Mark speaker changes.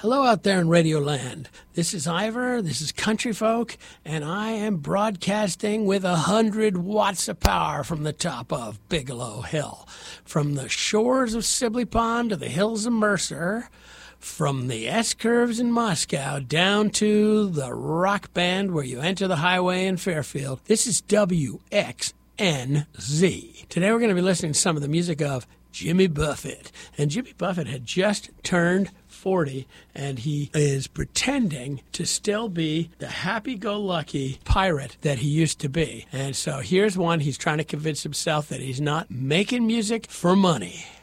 Speaker 1: Hello out there in Radio Land. This is Ivor, this is Country Folk, and I am broadcasting with 100 watts of power from the top of Bigelow Hill. From the shores of Sibley Pond to the hills of Mercer, from the S-curves in Moscow down to the rock band where you enter the highway in Fairfield, this is WXNZ. Today we're going to be listening to some of the music of Jimmy Buffett. And Jimmy Buffett had just turned 40, and he is pretending to still be the happy-go-lucky pirate that he used to be. And so here's one. He's trying to convince himself that he's not making music for money.